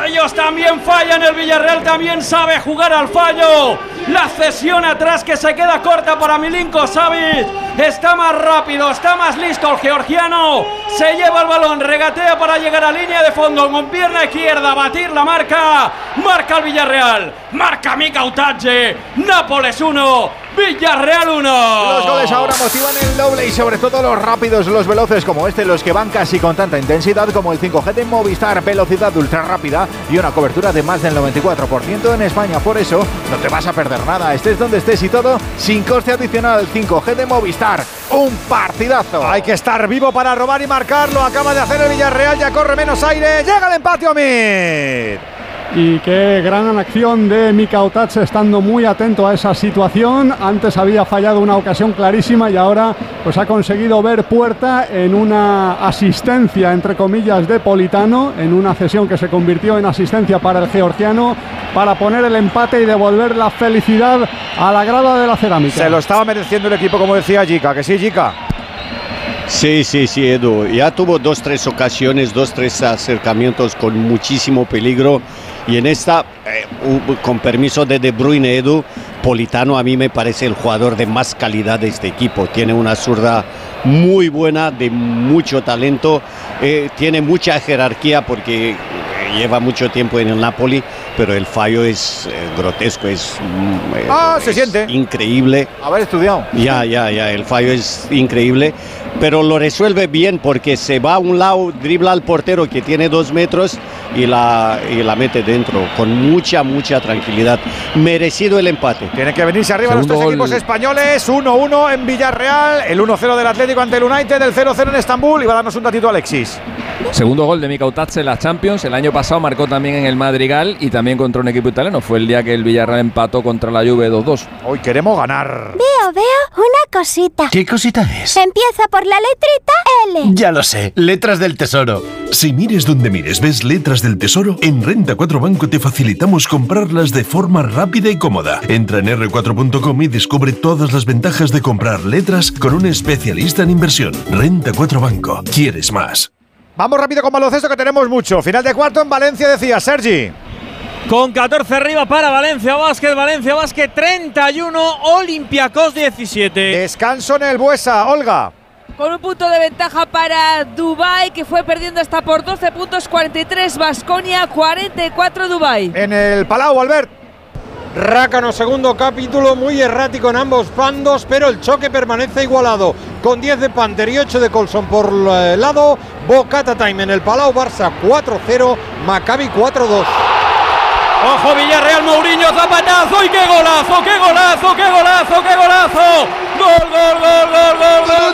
Fallos también fallan, el Villarreal también sabe jugar al fallo. La cesión atrás que se queda corta para Milinko Savic. Está más rápido, está más listo el georgiano. Se lleva el balón, regatea para llegar a línea de fondo con pierna izquierda, batir la marca. Marca el Villarreal, marca Mika Otache. Nápoles 1, Villarreal 1. Los goles ahora motivan el doble y sobre todo los rápidos, los veloces como este, los que van casi con tanta intensidad como el 5G de Movistar, velocidad ultra rápida y una cobertura de más del 94% en España. Por eso no te vas a perder nada, estés donde estés y todo sin coste adicional. 5G de Movistar, un partidazo. Hay que estar vivo para robar y marcarlo. Acaba de hacer el Villarreal, ya corre menos aire. Llega el empate, Omid. Y qué gran acción de Mika Otache, estando muy atento a esa situación. Antes había fallado una ocasión clarísima y ahora pues ha conseguido ver puerta en una asistencia, entre comillas, de Politano, en una cesión que se convirtió en asistencia para el georgiano, para poner el empate y devolver la felicidad a la grada de la Cerámica. Se lo estaba mereciendo el equipo, como decía Jica, que sí, Jica. Sí, Edu. Ya tuvo 2-3 ocasiones, 2-3 acercamientos con muchísimo peligro. Y en esta, con permiso de Bruyne, Edu, Politano a mí me parece el jugador de más calidad de este equipo. Tiene una zurda muy buena, de mucho talento. Tiene mucha jerarquía porque lleva mucho tiempo en el Napoli, pero el fallo es grotesco, se siente increíble. Haber estudiado. Ya, el fallo es increíble, pero lo resuelve bien porque se va a un lado, dribla al portero que tiene 2 metros y la mete dentro con mucha tranquilidad. Merecido el empate. Tiene que venirse arriba los tres equipos españoles. 1-1 en Villarreal, el 1-0 del Atlético ante el United, el 0-0 en Estambul. Y va a darnos un datito Alexis. Segundo gol de Mika Otache en la Champions. El año pasado marcó también en el Madrigal y también contra un equipo italiano. Fue el día que el Villarreal empató contra la Juve 2-2. Hoy queremos ganar. Veo una cosita. ¿Qué cosita es? Empieza por la letrita L. Ya lo sé, letras del tesoro. Si mires donde mires, ves letras del tesoro, en Renta 4 Banco te facilitamos comprarlas de forma rápida y cómoda. Entra en r4.com y descubre todas las ventajas de comprar letras con un especialista en inversión. Renta 4 Banco. ¿Quieres más? Vamos rápido con baloncesto, que tenemos mucho. Final de cuarto en Valencia, decía Sergi. Con 14 arriba para Valencia Basket 31, Olympiacos 17. Descanso en el Buesa, Olga. Con un punto de ventaja para Dubái, que fue perdiendo hasta por 12 puntos, 43 Baskonia, 44 Dubái. En el Palau, Albert. Rácano, segundo capítulo, muy errático en ambos bandos, pero el choque permanece igualado, con 10 de Panther y 8 de Colson por lado. Bocata Time en el Palau, Barça 4-0, Maccabi 4-2. Ojo Villarreal, Mourinho, zapatazo y qué golazo, qué golazo, qué golazo, qué golazo. Gol, gol, gol, gol, gol,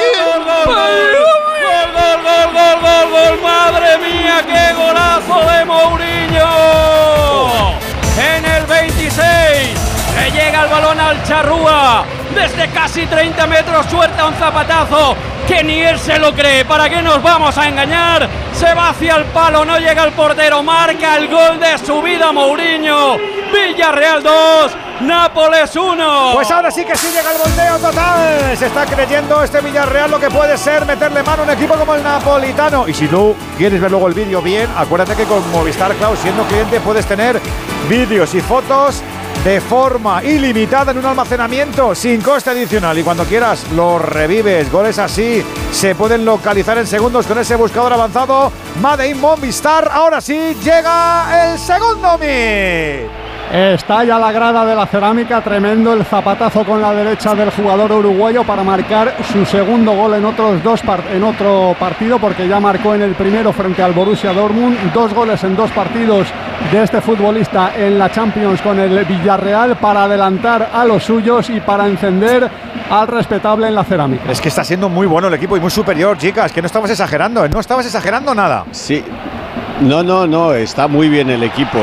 gol, madre mía, qué golazo de Mourinho. En el 26 le llega el balón al Charrúa, desde casi 30 metros suelta un zapatazo que ni él se lo cree. ¿Para qué nos vamos a engañar? Se va hacia el palo, no llega el portero, marca el gol de su vida Mourinho. Villarreal 2, Nápoles 1. Pues ahora sí que sí llega el volteo total. Se está creyendo este Villarreal lo que puede ser meterle mano a un equipo como el napolitano. Y si tú quieres ver luego el vídeo bien, acuérdate que con Movistar Cloud, siendo cliente, puedes tener vídeos y fotos de forma ilimitada en un almacenamiento sin coste adicional, y cuando quieras los revives. Goles así se pueden localizar en segundos con ese buscador avanzado Made in Movistar. Ahora sí llega el segundo Está ya la grada de la Cerámica, tremendo el zapatazo con la derecha del jugador uruguayo para marcar su segundo gol en otro partido, porque ya marcó en el primero frente al Borussia Dortmund. 2 goles en 2 partidos de este futbolista en la Champions con el Villarreal, para adelantar a los suyos y para encender al respetable en la Cerámica. Es que está siendo muy bueno el equipo y muy superior, chicas, que no estabas exagerando nada. Sí, no, está muy bien el equipo.